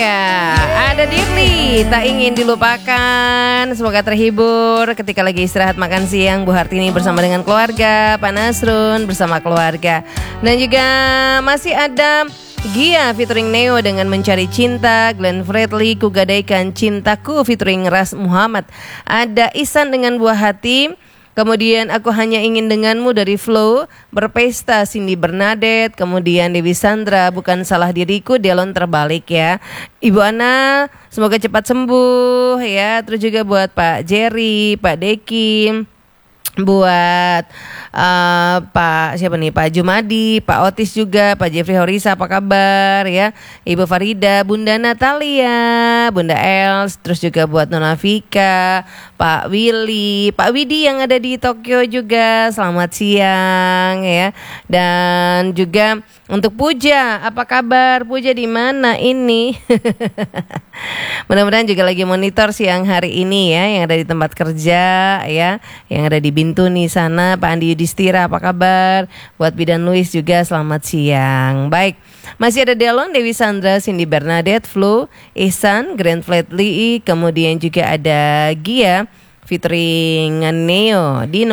Iya, ada Dirli, tak ingin dilupakan. Semoga terhibur ketika lagi istirahat makan siang. Bu Hartini bersama dengan keluarga, Pak Nasrun bersama keluarga. Dan juga masih ada Gia featuring Neo dengan Mencari Cinta, Glenn Fredly Ku Gadaikan Cintaku featuring Ras Muhammad. Ada Ihsan dengan Buah Hati. Kemudian Aku Hanya Ingin Denganmu dari Flow, Berpesta Cindy Bernadette, kemudian Dewi Sandra Bukan Salah Diriku, Delon Terbalik ya. Ibu Ana semoga cepat sembuh ya. Terus juga buat Pak Jerry, Pak Deki, buat Pak siapa nih, Pak Jumadi, Pak Otis juga, Pak Jeffrey Horisa, apa kabar ya, Ibu Farida, Bunda Natalia, Bunda Els, terus juga buat Nona Vika, Pak Willy, Pak Widi yang ada di Tokyo juga, selamat siang ya. Dan juga untuk Puja, apa kabar Puja, di mana ini? Mudah-mudahan juga lagi monitor siang hari ini ya, yang ada di tempat kerja ya, yang ada di Bintuni sana. Pak Andi Yudhistira, apa kabar? Buat Bidan Luis juga selamat siang. Baik, masih ada Delon, Dewi Sandra, Cindy Bernadette, Flu, Ihsan, Grand Flatly, kemudian juga ada Gia featuring Neo di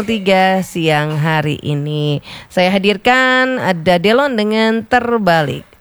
081238688703 siang hari ini. Saya hadirkan ada Delon dengan Terbalik.